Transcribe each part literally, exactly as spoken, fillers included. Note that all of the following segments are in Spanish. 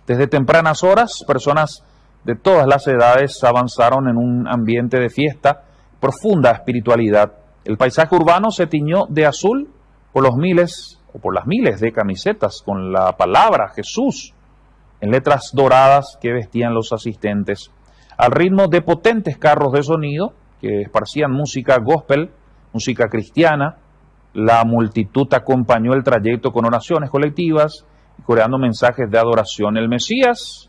Desde tempranas horas, personas de todas las edades avanzaron en un ambiente de fiesta, profunda espiritualidad. El paisaje urbano se tiñó de azul por los miles o por las miles de camisetas con la palabra Jesús en letras doradas que vestían los asistentes. Al ritmo de potentes carros de sonido que esparcían música gospel, música cristiana, la multitud acompañó el trayecto con oraciones colectivas y coreando mensajes de adoración. El Mesías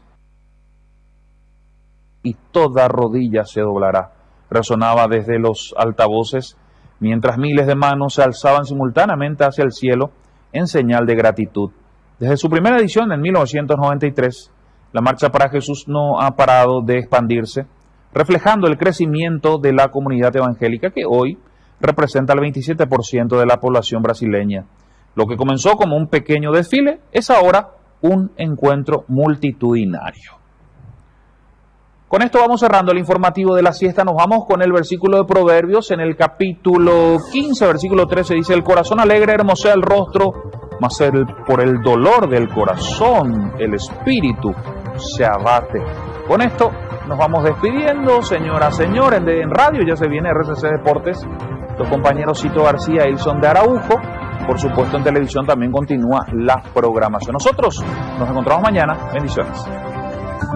y toda rodilla se doblará, resonaba desde los altavoces, mientras miles de manos se alzaban simultáneamente hacia el cielo en señal de gratitud. Desde su primera edición en mil novecientos noventa y tres, la Marcha para Jesús no ha parado de expandirse, reflejando el crecimiento de la comunidad evangélica que hoy representa el veintisiete por ciento de la población brasileña. Lo que comenzó como un pequeño desfile es ahora un encuentro multitudinario. Con esto vamos cerrando el informativo de la siesta. Nos vamos con el versículo de Proverbios en el capítulo quince, versículo trece. Dice: el corazón alegre hermosea el rostro, mas el, por el dolor del corazón el espíritu se abate. Con esto nos vamos despidiendo, señoras, señores. En radio ya se viene R C C Deportes. Los compañeros Cito García y Ilson de Araujo. Por supuesto, en televisión también continúa la programación. Nosotros nos encontramos mañana. Bendiciones.